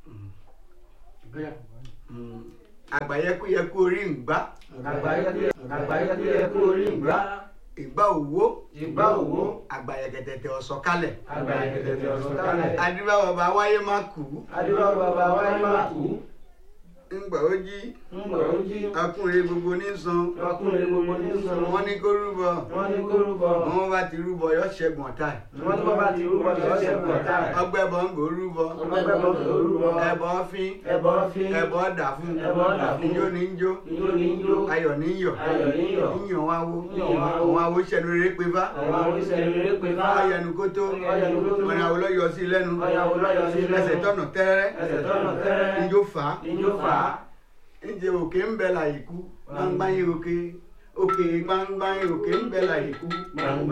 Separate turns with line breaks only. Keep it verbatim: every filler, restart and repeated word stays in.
àgbàyẹkúyẹkú orí ìgbà.
àgbàyẹkúyẹkú orí ìgbà.
ìgbà òwò.
ìgbà òwò.
àgbàyẹkẹtẹtẹ ọ̀sọ̀kalẹ̀.
àgbàyẹkẹtẹtẹ ọ̀sọ̀kalẹ̀.
adúbà bàbá wáyé má kú.
adúbà bàbá wáyé má kú.
ńgbà ó jí.
ńgbà ó jí.
akúnrin gbogbo ní san.
akúnrin gbogbo ní san.
wọ́n ní kó rúbọ.
wọ́n ní kó rúbọ.
wọ́n bá ti rúbọ yọ ṣẹ́gun ọ̀tá ẹ̀.
wọ́n ní bá ti rúbọ yọ ṣẹ́gun ọ̀tá ẹ̀.
ọgbẹ́ bọ̀ ń gò rúbọ.
ọgbẹ́ bọ̀ ń gò rúbọ.
ẹbọ fín.
ẹbọ fín.
ẹbọ dà fún.
ẹbọ dà fún.
ijó ní ń jó.
ijó ní ń jó.
ayọ̀ ní ń yọ̀.
ayọ̀ ní ń yọ̀.
yíyan wá wo.
yíyan wá wo.
àwọn awo ṣẹnu rere pé bá.
àwọn awo ṣẹnu rere pé bá.
ọyẹnu kótó.
ọyẹnu kótó.
ọ̀nà àwòlọ́ yọ sí lẹ́nu.
ọ̀nà àwòlọ́ yọ sí lẹ́nu.
ẹsẹ̀ tọ̀nà tẹ́rẹ́.
ẹsẹ̀ tọ̀nà tẹ́rẹ́.
ijó fà á.
ijó fà á.
ǹjẹ́ òkè ń bẹ láyìíkú gbangba yín òkè òkè gbangba yín òkè ń bẹ láyìíkú.